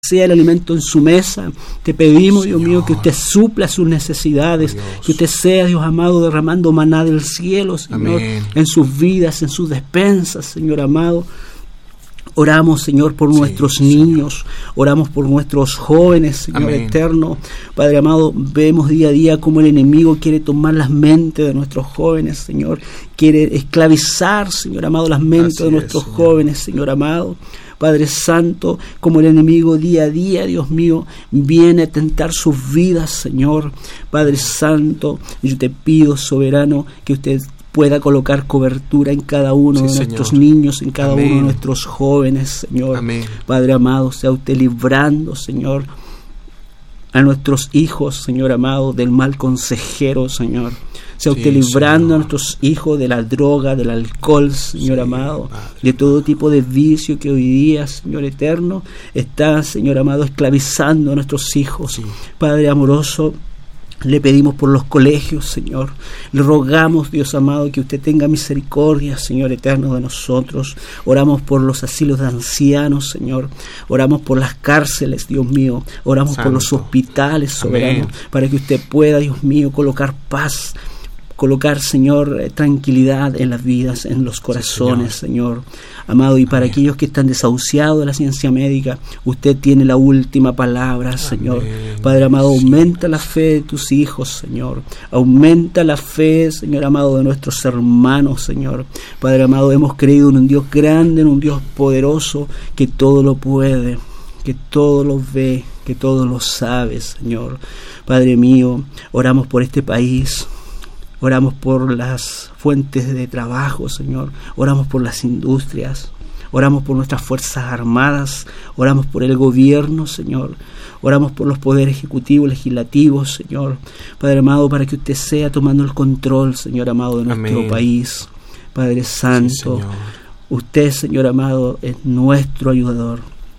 sea el alimento en su mesa. Te pedimos, Dios mío, que usted supla sus necesidades, que usted sea, Dios amado, derramando maná del cielo, Señor, en sus vidas, en sus despensas, Señor amado. Oramos, Señor, por nuestros niños, oramos por nuestros jóvenes, Señor eterno. Padre amado, vemos día a día cómo el enemigo quiere tomar las mentes de nuestros jóvenes, Señor. Quiere esclavizar, Señor amado, las mentes de nuestros jóvenes, Señor amado. Padre Santo, como el enemigo día a día, Dios mío, viene a tentar sus vidas, Señor. Padre Santo, yo te pido, soberano, que usted pueda colocar cobertura en cada uno de nuestros niños, en cada uno de nuestros jóvenes, Señor. Padre amado, sea usted librando, Señor, a nuestros hijos, Señor amado, del mal consejero, Señor. Sea usted librando a nuestros hijos de la droga, del alcohol, Señor amado, de todo tipo de vicio que hoy día, Señor eterno, está, Señor amado, esclavizando a nuestros hijos. Padre amoroso, le pedimos por los colegios, Señor. Le rogamos, Dios amado, que usted tenga misericordia, Señor eterno, de nosotros. Oramos por los asilos de ancianos, Señor. Oramos por las cárceles, Dios mío. Oramos por los hospitales, soberano, para que usted pueda, Dios mío, colocar paz, colocar, Señor, tranquilidad en las vidas, en los corazones, Señor amado. Y para aquellos que están desahuciados de la ciencia médica, usted tiene la última palabra, Señor. Padre amado, aumenta la fe de tus hijos, Señor. Aumenta la fe, Señor amado, de nuestros hermanos, Señor. Padre amado, hemos creído en un Dios grande, en un Dios poderoso, que todo lo puede, que todo lo ve, que todo lo sabe, Señor. Padre mío, oramos por este país. Oramos por las fuentes de trabajo, Señor. Oramos por las industrias. Oramos por nuestras fuerzas armadas. Oramos por el gobierno, Señor. Oramos por los poderes ejecutivos, legislativos, Señor. Padre amado, para que usted sea tomando el control, Señor amado, de nuestro país. Padre Santo, usted, Señor amado, es nuestro ayudador.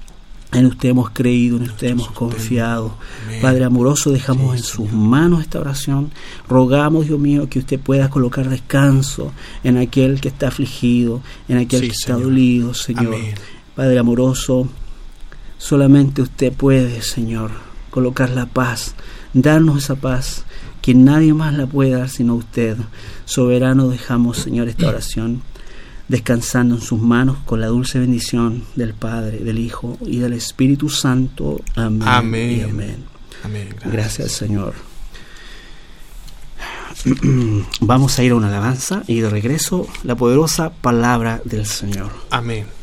En usted hemos creído, en usted hemos confiado. Padre amoroso, dejamos en sus manos esta oración. Rogamos, Dios mío, que usted pueda colocar descanso en aquel que está afligido, en aquel que está dolido, Señor. Padre amoroso, solamente usted puede, Señor, colocar la paz, darnos esa paz que nadie más la puede dar sino usted. Soberano, dejamos, Señor, esta oración descansando en sus manos con la dulce bendición del Padre, del Hijo y del Espíritu Santo. Amén. Y amén. Gracias, Señor. Vamos a ir a una alabanza y de regreso la poderosa palabra del Señor. Amén.